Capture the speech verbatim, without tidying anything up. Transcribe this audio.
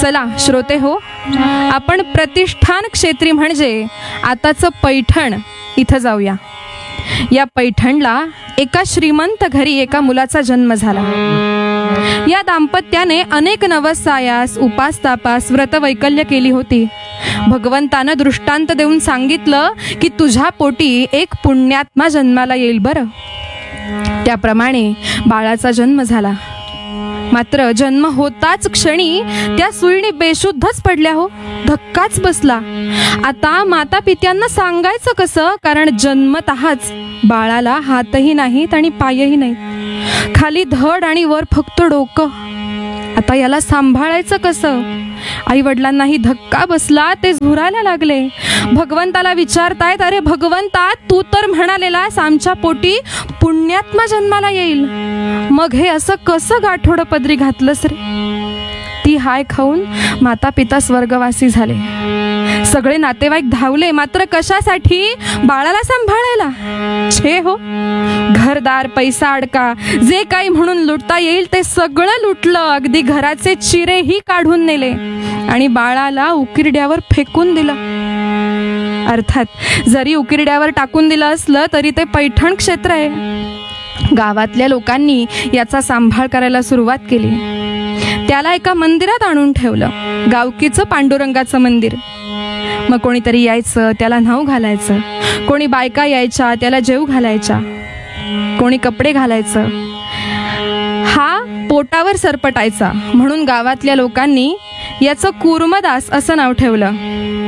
चला श्रोते हो, आपण प्रतिष्ठान क्षेत्री म्हणजे आताचं पैठण इथं जाऊया. या पैठणला एका श्रीमंत घरी एका मुलाचा जन्म झाला. या दाम्पत्याने अनेक नवसायास उपास तापास व्रत वैकल्य केली होती. भगवंतानं दृष्टांत देऊन सांगितलं की तुझ्या पोटी एक पुण्यात्मा जन्माला येईल बरं. त्याप्रमाणे बाळाचा जन्म झाला. मात्र जन्म होताच क्षणी त्या सुईणी बेशुद्धच पडल्या हो. धक्काच बसला. आता माता पित्यांना सांगायचं कसं, कारण जन्मतःच बाळाला हातही नाहीत आणि पायही नाहीत, खाली धड आणि वर फक्त डोकं. आता याला सांभाळायचं कसं. आई वडिलांनाही धक्का बसला. ते झुरायला लागले. भगवंताला विचारतायत, अरे भगवंता, तू तर म्हणालेलास आमच्या पोटी पुण्यात्मा जन्माला येईल, मग हे असं कसं गाठोडं पदरी घातलंस रे. ती हाय खाऊन माता पिता स्वर्गवासी झाले. सगळे नातेवाईक धावले. मात्र कशासाठी? बाळाला सांभाळायला. छे हो, घरदार पैसा अडका जे काही म्हणून लुटता येईल ते सगळं लुटलं. अगदी घराचे चिरेही काढून नेले आणि बाळाला उकिरड्यावर फेकून दिलं. अर्थात जरी उकिरड्यावर टाकून दिलं असलं तरी ते पैठण क्षेत्र आहे. गावातल्या लोकांनी याचा सांभाळ करायला सुरुवात केली. त्याला एका मंदिरात आणून ठेवलं, गावकीचं पांडुरंगाचं मंदिर. मग कोणीतरी यायचं, त्याला न्हाऊ घालायचं. कोणी बायका यायच्या, त्याला जेव घालायच्या. कोणी कपडे घालायचं. हा पोटावर सरपटायचा म्हणून गावातल्या लोकांनी याचं कुर्मदास असं नाव ठेवलं.